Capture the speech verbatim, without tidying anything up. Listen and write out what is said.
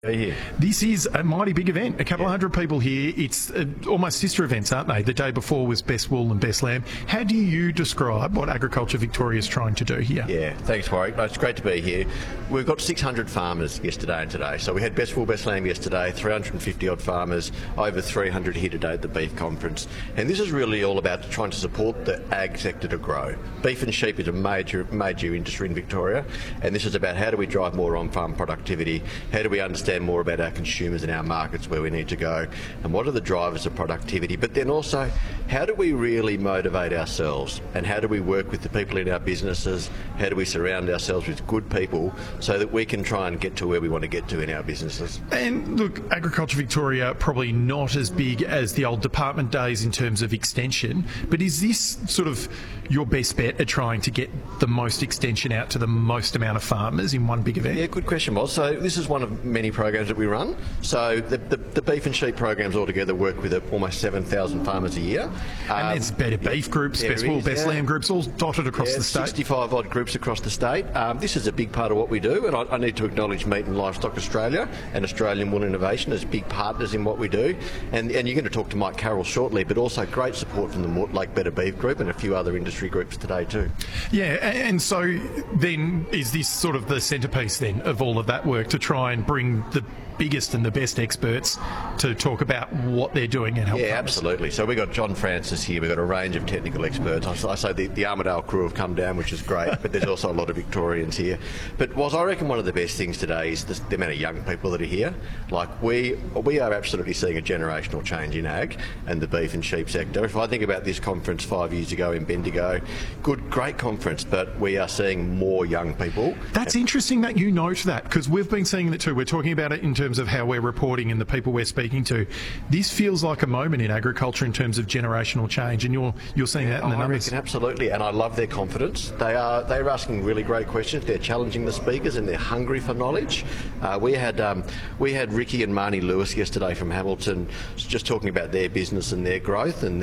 Here. This is a mighty big event, a couple of hundred people here. It's uh, almost sister events, aren't they? The day before was Best Wool and Best Lamb. How do you describe what Agriculture Victoria is trying to do here? Yeah, thanks Warwick. It's great to be here. We've got six hundred farmers yesterday and today. So we had Best Wool, Best Lamb yesterday, three hundred fifty odd farmers, over three hundred here today at the Beef Conference. And this is really all about trying to support the ag sector to grow. Beef and sheep is a major, major industry in Victoria, and this is about how do we drive more on-farm productivity, how do we understand more about our consumers and our markets where we need to go, and what are the drivers of productivity, but then also how do we really motivate ourselves, and how do we work with the people in our businesses, how do we surround ourselves with good people so that we can try and get to where we want to get to in our businesses. And look, Agriculture Victoria probably not as big as the old department days in terms of extension, but is this sort of your best bet at trying to get the most extension out to the most amount of farmers in one big event? Yeah, good question, Boz. So this is one of many programs that we run. So the, the, the beef and sheep programs altogether work with almost seven thousand farmers a year. And um, there's better beef groups, Best Wool, Best Lamb groups, all dotted across yeah, the state. sixty-five odd groups across the state. Um, this is a big part of what we do, and I, I need to acknowledge Meat and Livestock Australia and Australian Wool Innovation as big partners in what we do. And, and you're going to talk to Mike Carroll shortly, but also great support from the Mortlake Better Beef Group and a few other industry groups today too. Yeah, and so then is this sort of the centrepiece then of all of that work to try and bring the biggest and the best experts to talk about what they're doing and help Yeah, farmers? Absolutely. So we've got John Francis here, we've got a range of technical experts. I, I say the, the Armidale crew have come down, which is great, but there's also a lot of Victorians here. But was I reckon one of the best things today is the, the amount of young people that are here. Like we we are absolutely seeing a generational change in ag and the beef and sheep sector. If I think about this conference five years ago in Bendigo, good, great conference, but we are seeing more young people. That's interesting that you note that, because we've been seeing it too. We're talking about it in terms of how we're reporting and the people we're speaking to. This feels like a moment in agriculture in terms of generational change, and you're you're seeing that in the I numbers. reckon absolutely, and I love their confidence. They are they're asking really great questions. They're challenging the speakers, and they're hungry for knowledge. Uh, we had um, we had Ricky and Marnie Lewis yesterday from Hamilton, just talking about their business and their growth and